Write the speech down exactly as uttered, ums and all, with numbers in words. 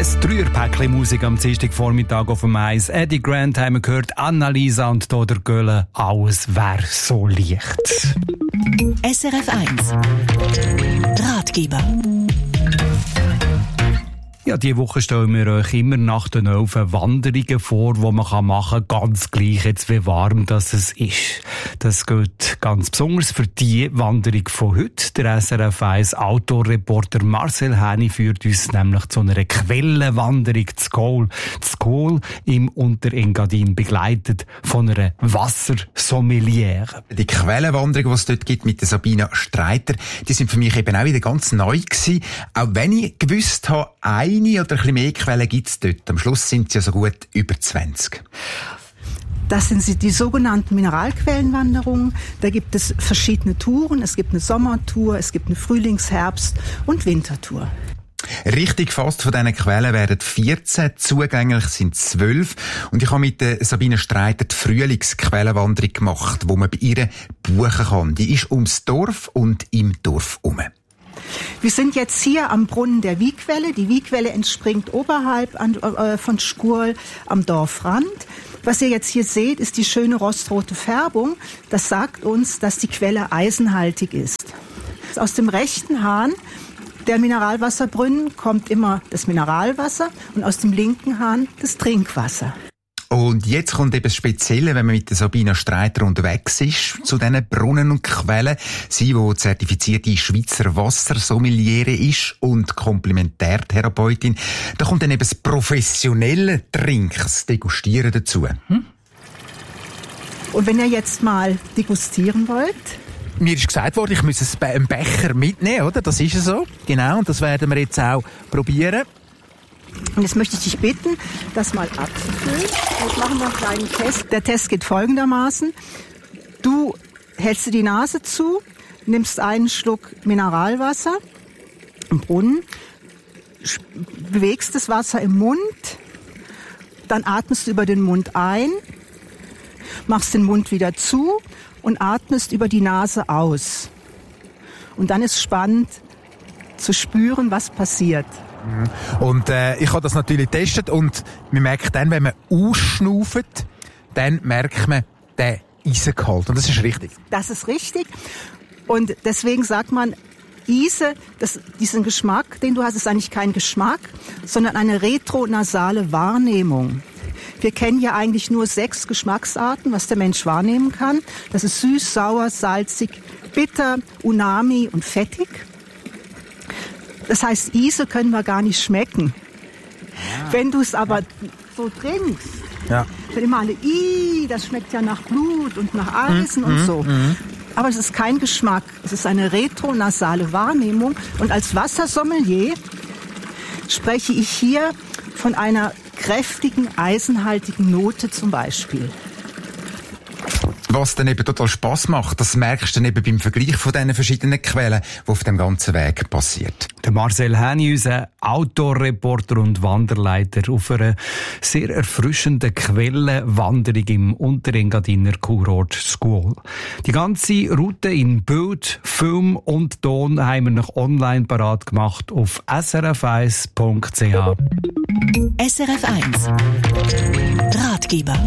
Ein Dreierpäckchen Musik am Dienstagvormittag auf dem Eis. Eddie Grant haben wir gehört, Annalisa und hier der Gölle. Alles wäre so leicht. S R F eins Ratgeber. Ja, diese Woche stellen wir euch immer nach den elf Wanderungen vor, die man machen kann, ganz gleich jetzt, wie warm das es ist. Das gilt ganz besonders für die Wanderung von heute. Der S R F eins Outdoor-Reporter Marcel Häni führt uns nämlich zu einer Quellenwanderung zu Gol. Zu Gol im Unterengadin, begleitet von einer Wassersommeliere. Die Quellenwanderung, die es dort gibt mit der Sabina Streiter, die sind für mich eben auch wieder ganz neu gewesen. Auch wenn ich gewusst habe, eine oder ein bisschen mehr Quellen gibt es dort. Am Schluss sind es ja so gut über zwanzig. Das sind die sogenannten Mineralquellenwanderungen. Da gibt es verschiedene Touren. Es gibt eine Sommertour, es gibt eine Frühlings-, Herbst- und Wintertour. Richtig gefasst, von diesen Quellen werden vierzehn, zugänglich sind zwölf. Und ich habe mit der Sabine Streiter die Frühlingsquellenwanderung gemacht, wo man bei ihr buchen kann. Die ist ums Dorf und im Dorf herum. Wir sind jetzt hier am Brunnen der Wiequelle. Die Wiequelle entspringt oberhalb an, äh, von Schkurl am Dorfrand. Was ihr jetzt hier seht, ist die schöne rostrote Färbung. Das sagt uns, dass die Quelle eisenhaltig ist. Aus dem rechten Hahn der Mineralwasserbrunnen kommt immer das Mineralwasser und aus dem linken Hahn das Trinkwasser. Und jetzt kommt eben das Spezielle, wenn man mit der Sabina Streiter unterwegs ist, zu diesen Brunnen und Quellen. Sie, die zertifizierte Schweizer Wassersommeliere ist und Komplementärtherapeutin. Da kommt dann eben das professionelle Trinken, das Degustieren dazu. Hm? Und wenn ihr jetzt mal degustieren wollt? Mir ist gesagt worden, ich muss einen Becher mitnehmen, oder? Das ist ja so. Genau, und das werden wir jetzt auch probieren. Und jetzt möchte ich dich bitten, das mal abzufüllen. Jetzt machen wir einen kleinen Test. Der Test geht folgendermaßen. Du hältst dir die Nase zu, nimmst einen Schluck Mineralwasser im Brunnen, bewegst das Wasser im Mund, dann atmest du über den Mund ein, machst den Mund wieder zu und atmest über die Nase aus. Und dann ist spannend zu spüren, was passiert. Und äh, ich habe das natürlich getestet und man merkt dann, wenn man ausschnauft, dann merkt man den Eisengehalt. Und das ist richtig. Das ist richtig. Und deswegen sagt man, Ise, das, diesen Geschmack, den du hast, ist eigentlich kein Geschmack, sondern eine retronasale Wahrnehmung. Wir kennen ja eigentlich nur sechs Geschmacksarten, was der Mensch wahrnehmen kann. Das ist süß, sauer, salzig, bitter, umami und fettig. Das heißt, Ise können wir gar nicht schmecken. Ja. Wenn du es aber ja. so trinkst, ja. dann immer alle, Ih, das schmeckt ja nach Blut und nach Eisen mm, und mm, so. Mm. Aber es ist kein Geschmack. Es ist eine retronasale Wahrnehmung. Und als Wassersommelier spreche ich hier von einer kräftigen, eisenhaltigen Note zum Beispiel. Was dann eben total Spass macht, das merkst du dann eben beim Vergleich von diesen verschiedenen Quellen, die auf dem ganzen Weg passiert. Der Marcel Häni, unser Outdoor-Reporter und Wanderleiter auf einer sehr erfrischenden Quellenwanderung im Unterengadiner Kurort Schkuol. Die ganze Route in Bild, Film und Ton haben wir noch online parat gemacht auf s r f eins punkt c h. S R F eins Ratgeber.